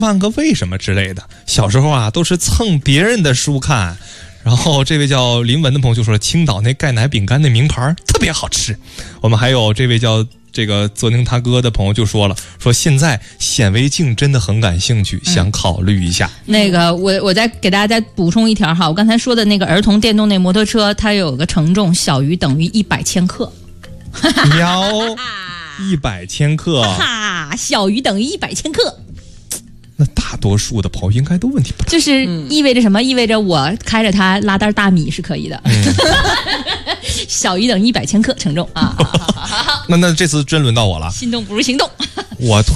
万个为什么之类的。小时候啊，都是蹭别人的书看。然后这位叫林文的朋友就说，青岛那钙奶饼干那名牌特别好吃。我们还有这位叫这个泽宁他哥的朋友就说了，说现在显微镜真的很感兴趣，想考虑一下。 那个我再给大家再补充一条哈，我刚才说的那个儿童电动那摩托车，它有个承重小于等于100千克。 哟，100千克， 哈，小于等于100千克。 那大多数的朋友应该都问题不大， 就是意味着什么？意味着我开着它拉袋大米是可以的，小于等于100千克承重啊。 那这次真轮到我了， 心动不如行动。 我